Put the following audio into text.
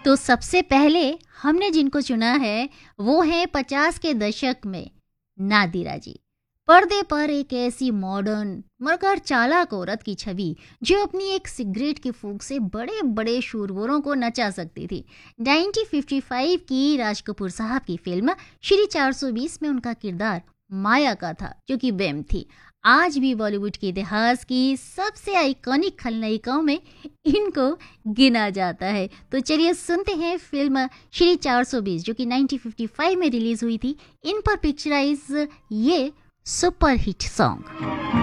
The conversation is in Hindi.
तो सबसे पहले हमने जिनको चुना है वो है 50 के दशक में नादिरा जी। पर्दे पर एक ऐसी मॉडर्न मगर चालाक औरत की छवि जो अपनी एक सिगरेट की फूंक से बड़े बड़े शूरवरों को नचा सकती थी। 1955 की राज कपूर साहब की फिल्म श्री 420 में उनका किरदार माया का था जो कि बेम थी। आज भी बॉलीवुड के इतिहास की सबसे आइकॉनिक खलनायिकाओं में इनको गिना जाता है। तो चलिए सुनते हैं फिल्म श्री 420 जो कि 1955 में रिलीज हुई थी, इन पर पिक्चराइज ये सुपर हिट सॉन्ग।